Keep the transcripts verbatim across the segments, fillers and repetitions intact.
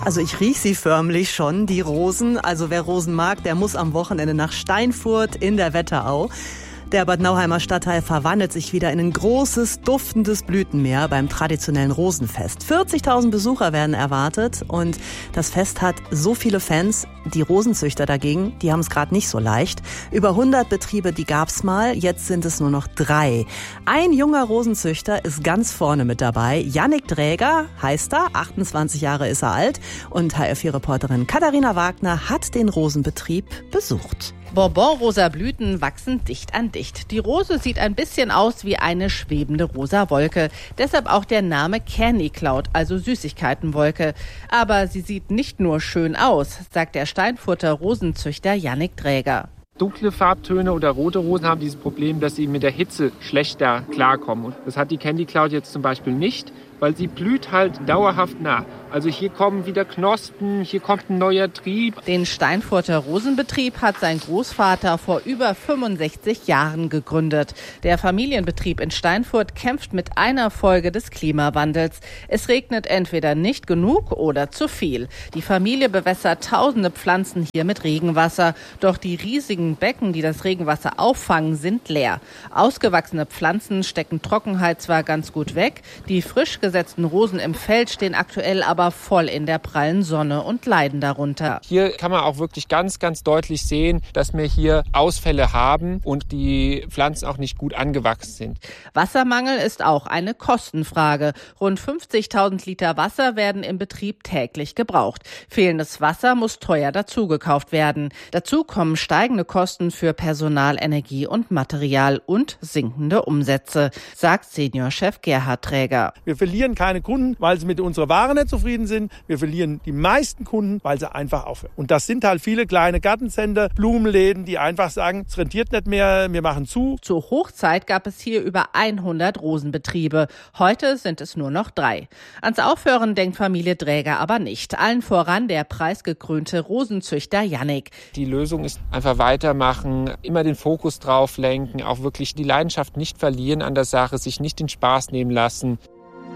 Also ich riech sie förmlich schon, die Rosen. Also wer Rosen mag, der muss am Wochenende nach Steinfurt in der Wetterau. Der Bad Nauheimer Stadtteil verwandelt sich wieder in ein großes, duftendes Blütenmeer beim traditionellen Rosenfest. vierzigtausend Besucher werden erwartet und das Fest hat so viele Fans. Die Rosenzüchter dagegen, die haben es gerade nicht so leicht. Über hundert Betriebe, die gab's mal, jetzt sind es nur noch drei. Ein junger Rosenzüchter ist ganz vorne mit dabei. Jannik Dräger heißt er, achtundzwanzig Jahre ist er alt. Und H R vier Reporterin Katharina Wagner hat den Rosenbetrieb besucht. Bourbon-rosa Blüten wachsen dicht an dicht. Die Rose sieht ein bisschen aus wie eine schwebende rosa Wolke. Deshalb auch der Name Candy Cloud, also Süßigkeitenwolke. Aber sie sieht nicht nur schön aus, sagt der Steinfurter Rosenzüchter Jannik Dräger. Dunkle Farbtöne oder rote Rosen haben dieses Problem, dass sie mit der Hitze schlechter klarkommen. Und das hat die Candy Cloud jetzt zum Beispiel nicht, weil sie blüht halt dauerhaft nah. Also hier kommen wieder Knospen, hier kommt ein neuer Trieb. Den Steinfurter Rosenbetrieb hat sein Großvater vor über fünfundsechzig Jahren gegründet. Der Familienbetrieb in Steinfurt kämpft mit einer Folge des Klimawandels. Es regnet entweder nicht genug oder zu viel. Die Familie bewässert tausende Pflanzen hier mit Regenwasser. Doch die riesigen Becken, die das Regenwasser auffangen, sind leer. Ausgewachsene Pflanzen stecken Trockenheit zwar ganz gut weg. Die frisch gesetzten Rosen im Feld stehen aktuell aber voll in der prallen Sonne und leiden darunter. Hier kann man auch wirklich ganz, ganz deutlich sehen, dass wir hier Ausfälle haben und die Pflanzen auch nicht gut angewachsen sind. Wassermangel ist auch eine Kostenfrage. Rund fünfzigtausend Liter Wasser werden im Betrieb täglich gebraucht. Fehlendes Wasser muss teuer dazugekauft werden. Dazu kommen steigende Kosten für Personal, Energie und Material und sinkende Umsätze, sagt Seniorchef Gerhard Träger. Wir verlieren keine Kunden, weil sie mit unserer Ware nicht zufrieden sind. Wir verlieren die meisten Kunden, weil sie einfach aufhören. Und das sind halt viele kleine Gartencenter, Blumenläden, die einfach sagen, es rentiert nicht mehr, wir machen zu. Zur Hochzeit gab es hier über hundert Rosenbetriebe. Heute sind es nur noch drei. Ans Aufhören denkt Familie Dräger aber nicht. Allen voran der preisgekrönte Rosenzüchter Jannik. Die Lösung ist einfach weitermachen, immer den Fokus drauf lenken, auch wirklich die Leidenschaft nicht verlieren an der Sache, sich nicht den Spaß nehmen lassen.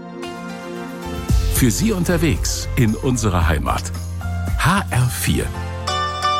Für Sie unterwegs in unserer Heimat. H R vier